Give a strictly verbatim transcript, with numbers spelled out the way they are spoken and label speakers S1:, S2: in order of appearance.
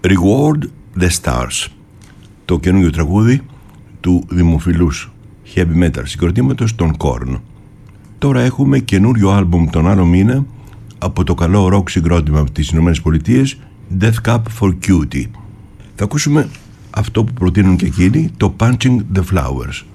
S1: Reward the Stars, το καινούργιο τραγούδι του δημοφιλούς heavy metal συγκροτήματος των Korn. Τώρα έχουμε καινούριο άλμπουμ τον άλλο μήνα από το καλό rock συγκρότημα από τις Ηνωμένες Πολιτείες, Death Cab for Cutie. Θα ακούσουμε αυτό που προτείνουν και εκείνοι, το Punching the Flowers.